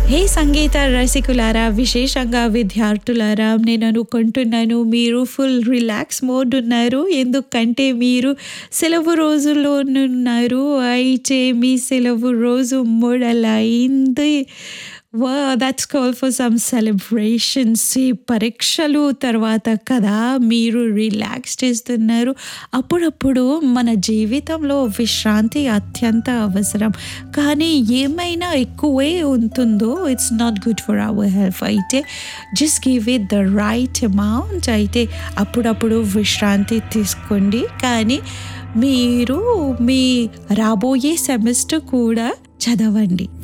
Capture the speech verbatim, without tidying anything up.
హే సంగీత రసికులారా, విశేషంగా విద్యార్థులారా, నేను అనుకుంటున్నాను మీరు ఫుల్ రిలాక్స్ మోడ్ ఉన్నారు. ఎందుకంటే మీరు సెలవు రోజుల్లోనున్నారు. అయితే మీ సెలవు రోజు మొదలైంది. వా that's call for some celebrations. ఈ పరీక్షలు తర్వాత కదా మీరు రిలాక్స్ చేస్తున్నారు. అప్పుడప్పుడు మన జీవితంలో విశ్రాంతి అత్యంత అవసరం. కానీ ఏమైనా ఎక్కువే ఉంటుందో it's not good for our health. అయితే just give it the right amount. అయితే అప్పుడప్పుడు విశ్రాంతి తీసుకోండి. కానీ మీరు మీ రాబోయే సెమిస్టర్ కూడా చదవండి.